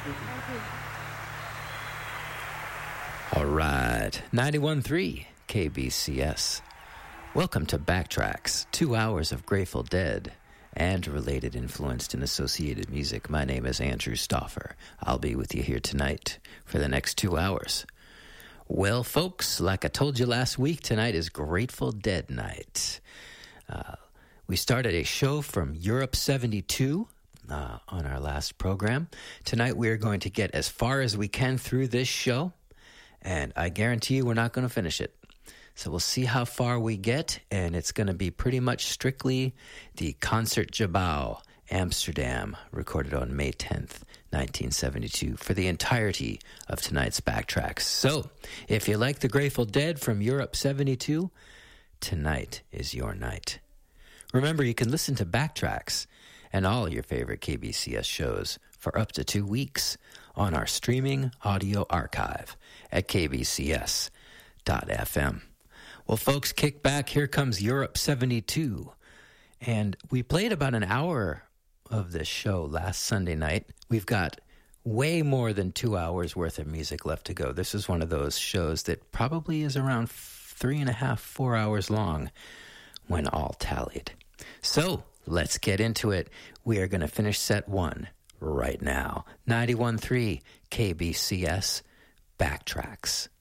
All right, 91.3 KBCS. Welcome to Backtracks, 2 hours of Grateful Dead and related influenced and associated music. My name is Andrew Stauffer. I'll be with you here tonight for the next 2 hours. Well, folks, like I told you last week, tonight is Grateful Dead night. We started a show from Europe 72 on our last program. Tonight we are going to get as far as we can through this show, and I guarantee you we're not going to finish it. So we'll see how far we get, and it's going to be pretty much strictly the Concert Jabau, Amsterdam, recorded on May 10th, 1972, for the entirety of tonight's Backtracks. So, if you like the Grateful Dead from Europe 72, tonight is your night. Remember, you can listen to Backtracks and all your favorite KBCS shows for up to 2 weeks on our streaming audio archive at kbcs.fm. Well, folks, kick back. Here comes Europe 72. And we played about an hour of this show last Sunday night. We've got way more than 2 hours worth of music left to go. This is one of those shows that probably is around 3.5, 4 hours long when all tallied. So let's get into it. We are going to finish set one right now. 91.3 KBCS Backtracks.